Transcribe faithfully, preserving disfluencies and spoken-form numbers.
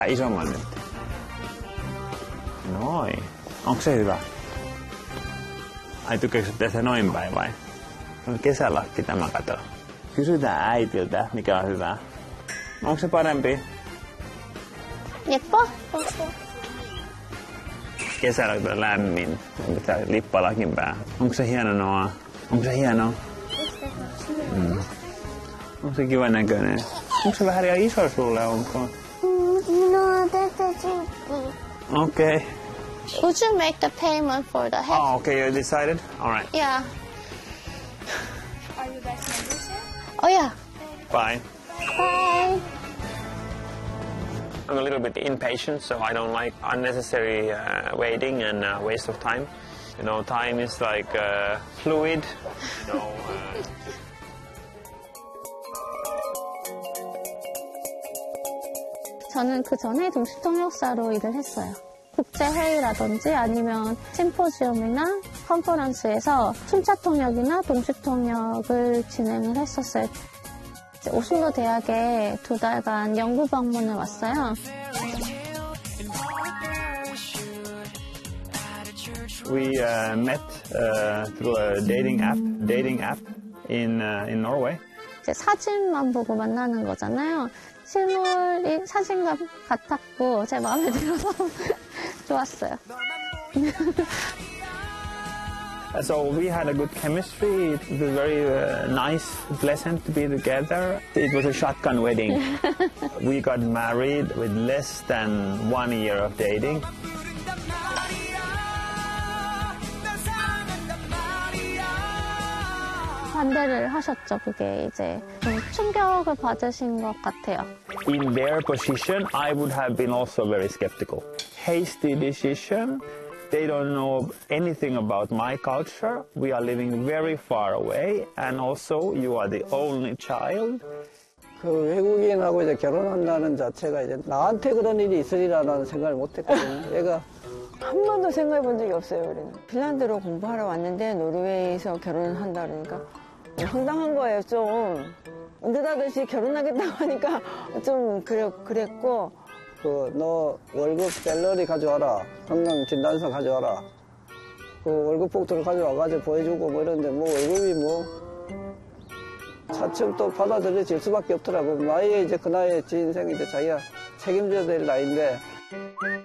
Isomman nyt. Noin. Onko se hyvä? Ai tykkääkö tehdä noin päin vai? On kesälakki tämä, kato. Kysytään äitiltä, mikä on hyvä. Onko se parempi? 예뻐? Kesällä kun on lämmin. Onko tää lippalakin pää? Onko se hieno Noa? Onko se hieno? Mm. Onko se kivan näköinen? Onko se vähän liian iso sulle, onko? No, tätä tyyppi. Okei. Okay. Would you make the payment for the head? Oh, okay, you decided? All right. Yeah. Are you guys members here? Oh, yeah. Bye. Bye. I'm a little bit impatient, so I don't like unnecessary uh, waiting and uh, waste of time. You know, time is like uh, fluid. You know, uh... 저는 그 전에 동시통역사로 일을 했어요. 국제회의라든지 아니면 심포지엄이나 컨퍼런스에서 순차통역이나 동시통역을 진행을 했었어요. 오슬로 대학에 두 달간 연구 방문을 왔어요. We uh, met uh, through a dating app, dating app in uh, in Norway. 이제 사진만 보고 만나는 거잖아요. 실물이 사진과 같았고 제 마음에 들어서 좋았어요. So we had a good chemistry. It was very uh, nice, pleasant to be together. It was a shotgun wedding. We got married with less than one year of dating. 반대를 하셨죠. 그게 이제 좀 충격을 받으신 것 같아요. In their position, I would have been also very skeptical. Hasty decision. They don't know anything about my culture. We are living very far away, and also you are the only child. 그 외국인하고 이제 결혼한다는 자체가 이제 나한테 그런 일이 있으리라는 생각을 못했거든요. 얘가 한 번도 생각해 본 적이 없어요, 우리는. 핀란드로 공부하러 왔는데 노르웨이에서 결혼을 한다 그러니까 황당한 거예요, 좀. 느닷없이 결혼하겠다고 하니까 좀 그래, 그랬고. 그 너 월급 샐러리 가져와라. 건강 진단서 가져와라. 그 월급 봉투를 가져와가지고 보여주고 뭐 이런데 뭐 월급이 뭐 차츰 또 받아들여질 수밖에 없더라고. 나이에 이제 그 나이에 지 인생 이제 자기가 책임져야 될 나이인데